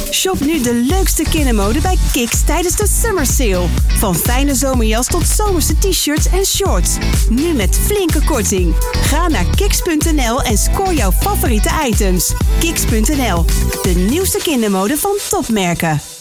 Shop nu de leukste kindermode bij Kiks tijdens de Summer Sale. Van fijne zomerjas tot zomerse t-shirts en shorts. Nu met flinke korting. Ga naar kiks.nl en scoor jouw favoriete items. Kiks.nl, de nieuwste kindermode van topmerken.